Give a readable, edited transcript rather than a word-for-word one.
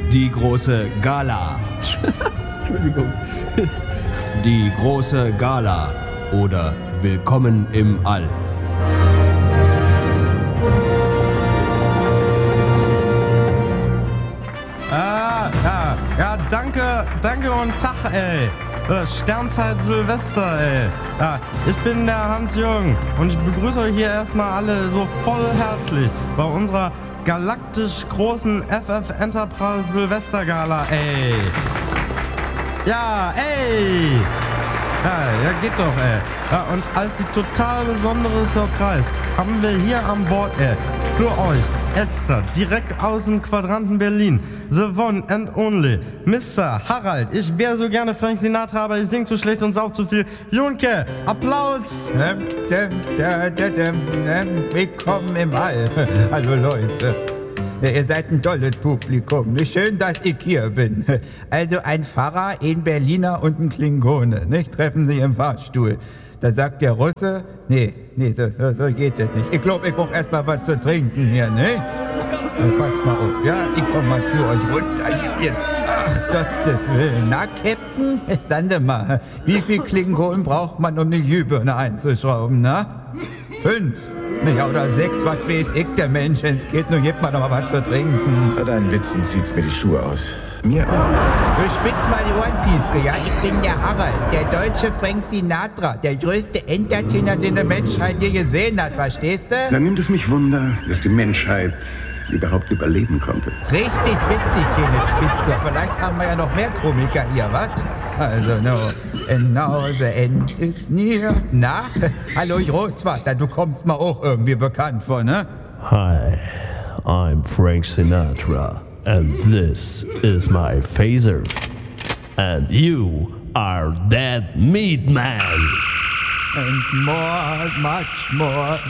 Die große Gala. Entschuldigung. Die große Gala oder Willkommen im All. Ja, danke und Tag, ey. Sternzeit Silvester, ey. Ja, ich bin der Hans-Jürgen und ich begrüße euch hier erstmal alle so voll herzlich bei unserer galaktisch großen FF Enterprise Silvestergala, ey. Ja, ey. Ja, geht doch, ey. Ja, und als die total besondere Surprise haben wir hier an Bord, ey, für euch extra, direkt aus dem Quadranten Berlin, the one and only, Mr. Harald. Ich wäre so gerne Frank Sinatra, aber ich sing zu schlecht und sauf zu viel. Junke, Applaus! Willkommen im All. Hallo Leute. Ihr seid ein tolles Publikum. Schön, dass ich hier bin. Also ein Pfarrer, ein Berliner und ein Klingone, nicht? Treffen sich im Fahrstuhl. Da sagt der Russe, nee, so geht das nicht. Ich glaube, ich brauche erstmal was zu trinken hier, ne? Passt mal auf, ja? Ich komm mal zu euch runter hier jetzt. Ach, Gottes Willen. Na, Captain, sagen Sie mal, wie viel Klingonen braucht man, um die Glühbirne einzuschrauben, na? 5. Ja, oder 6, was weiß ich, der Mensch, wenn's geht, nur gibt man doch mal was zu trinken. Bei deinen Witzen zieht's mir die Schuhe aus. Mir auch. Du spitz mal die Ohren, Piefke, ja? Ich bin der Harald, der deutsche Frank Sinatra, der größte Entertainer, den die Menschheit je gesehen hat, verstehst du? Dann nimmt es mich Wunder, dass die Menschheit überhaupt überleben konnte. Richtig witzig hier mit Spitzer. Vielleicht haben wir ja noch mehr Komiker hier, was? Also, no. And now the end is near. Na? Hallo, Großvater, du kommst mir auch irgendwie bekannt vor, ne? Hi, I'm Frank Sinatra, and this is my phaser. And you are Dead Meat Man. And more, much more